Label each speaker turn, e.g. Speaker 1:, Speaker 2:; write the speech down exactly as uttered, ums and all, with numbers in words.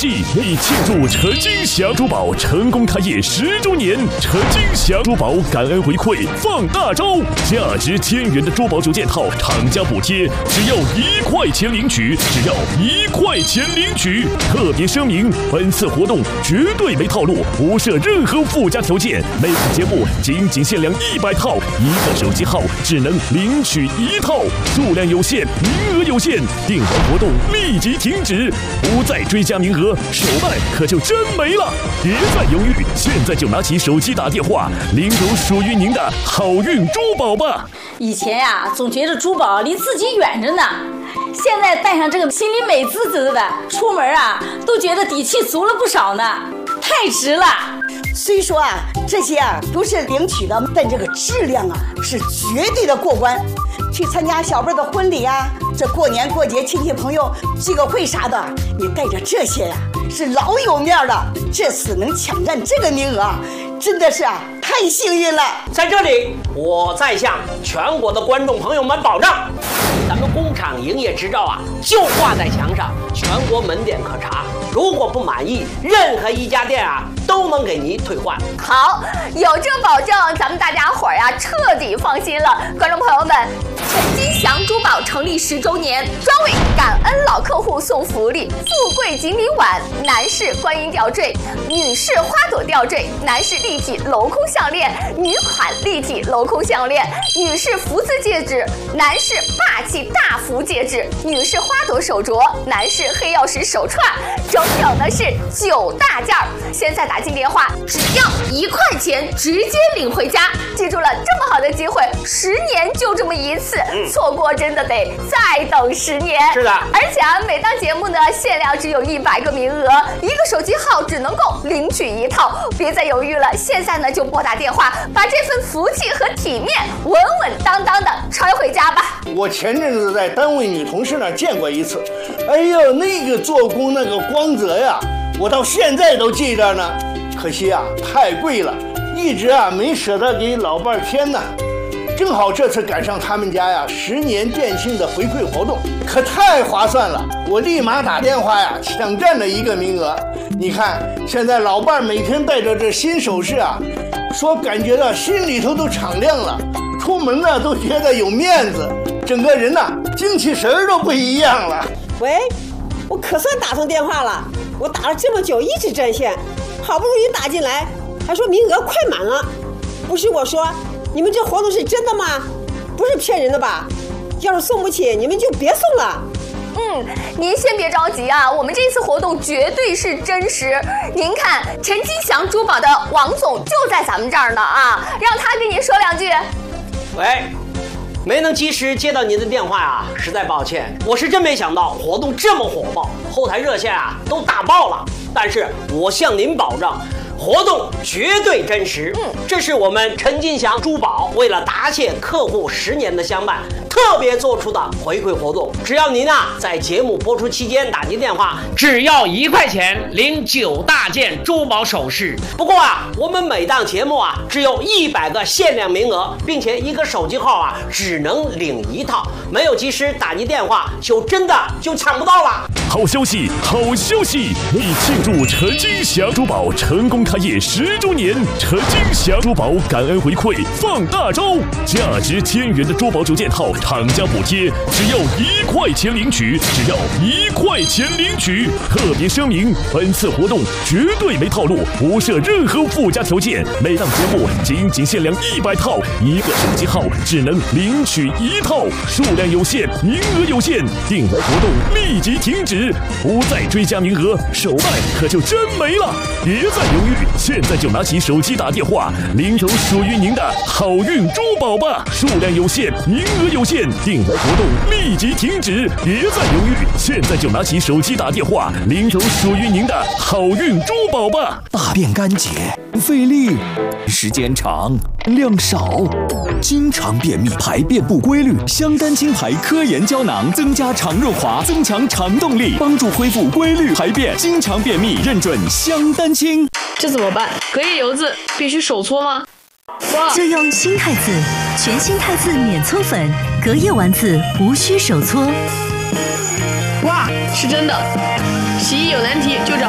Speaker 1: 息，为庆祝陈金祥珠宝成功开业十周年，陈金祥珠宝感恩回馈放大招，价值千元的珠宝九件套，厂家补贴只要一块钱领取，只要一块钱领取。特别声明，本次活动绝对没套路，不设任何附加条件。每次节目仅仅限量一百套，一个手机号只能领取一套，数量有限，名额有限，订完活动立即停止，不再追加名额，手办可就真没了。别再犹豫，现在就拿起手机打电话，领走属于您的好运珠宝吧。
Speaker 2: 以前呀、啊，总觉得珠宝离自己远着呢，现在戴上这个，心里美滋滋的，出门啊都觉得底气足了不少呢，太值了。
Speaker 3: 虽说啊，这些啊都是领取的，但这个质量啊是绝对的过关。去参加小辈的婚礼啊，这过年过节亲戚朋友聚个会啥的，你带着这些呀、啊，是老有面了。这次能抢占这个名额，真的是啊太幸运了。
Speaker 4: 在这里，我再向全国的观众朋友们保证，咱们工厂营业执照啊就挂在墙上，全国门店可查。如果不满意，任何一家店啊都能给您退换。
Speaker 5: 好，有这保证，咱们大家伙儿呀彻底放心了。观众朋友们，陈金祥珠宝成立十周年，专为感恩老客户送福利：富贵锦鲤碗、男士观音吊坠、女士花朵吊坠、男士立体镂空项链、女款立体镂空项链、女士福字戒指、男士霸气大福戒指、女士花朵手镯、男士黑曜石手串，整整的是九大件儿。现在打进电话，只要一块钱直接领回家。记住了，这么好的机会，十年就这么一次，嗯、错过真的得再等十年。
Speaker 4: 是的，
Speaker 5: 而且啊，每档节目呢，限量只有一百个名额，一个手机号只能够领取一套。别再犹豫了，现在呢就拨打电话，把这份福气和体面稳稳当当的揣回家吧。
Speaker 6: 我前阵子在单位女同事那儿见过一次，哎呦，那个做工那个光泽呀，我到现在都记着呢。可惜啊，太贵了，一直啊没舍得给老伴儿添呢。正好这次赶上他们家呀十年店庆的回馈活动，可太划算了。我立马打电话呀抢占了一个名额。你看现在老伴儿每天带着这新首饰啊，说感觉到心里头都敞亮了，出门呢都觉得有面子，整个人呐精气神儿都不一样了。
Speaker 7: 喂，我可算打通电话了，我打了这么久一直占线，好不容易打进来，还说名额快满了。不是我说，你们这活动是真的吗？不是骗人的吧？要是送不起，你们就别送了。
Speaker 5: 嗯，您先别着急啊，我们这次活动绝对是真实。您看，陈金祥珠宝的王总就在咱们这儿呢啊，让他跟您说两句。
Speaker 4: 喂，没能及时接到您的电话啊，实在抱歉。我是真没想到活动这么火爆，后台热线啊都打爆了。但是我向您保证，活动绝对真实。嗯，这是我们陈金祥珠宝为了答谢客户十年的相伴，特别做出的回馈活动。只要您啊在节目播出期间打进电话，只要一块钱领九大件珠宝首饰。不过啊，我们每档节目啊只有一百个限量名额，并且一个手机号啊只能领一套，没有及时打进电话，就真的就抢不到了。
Speaker 1: 好消息，好消息！为庆祝陈金祥珠宝成功开业十周年，陈金祥珠宝感恩回馈放大招，价值千元的珠宝九件套，厂家补贴只要一块钱领取，只要一块钱领取。特别声明，本次活动绝对没套路，不设任何附加条件。每档节目仅仅限量一百套，一个手机号只能领取一套，数量有限，名额有限，订完活动立即停止。不再追加名额，手办可就真没了。别再犹豫，现在就拿起手机打电话，领走属于您的好运珠宝吧。数量有限，名额有限，订完活动立即停止。别再犹豫，现在就拿起手机打电话，领走属于您的好运珠宝吧。
Speaker 8: 大便干结，费力，时间长，量少，经常便秘，排便不规律。香丹清排科研胶囊增加肠润滑，增强肠动力，帮助恢复规律排便。经常便秘认准香丹清。
Speaker 9: 这怎么办？隔夜油渍必须手搓吗？
Speaker 10: 就用新汰渍，全新汰渍免搓粉，隔夜丸子无需手搓。
Speaker 9: 哇，是真的！洗衣有难题就找